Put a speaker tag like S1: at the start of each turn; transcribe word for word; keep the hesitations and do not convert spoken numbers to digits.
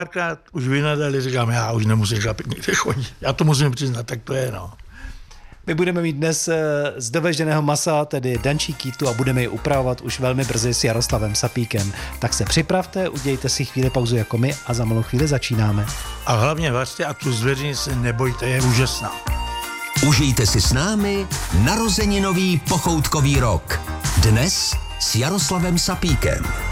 S1: párkrát už vynadali, říkám, já už nemusím chlapit nikde chodit. Já to musím přiznat, tak to je, no.
S2: My budeme mít dnes z doveženého masa, tedy dančí kýtu a budeme ji upravovat už velmi brzy s Jaroslavem Sapíkem. Tak se připravte, udějte si chvíli pauzu jako my a za malou chvíli začínáme.
S1: A hlavně vařte a tu zvěřini se nebojte, je úžasná.
S3: Užijte si s námi narozeninový pochoutkový rok. Dnes s Jaroslavem Sapíkem.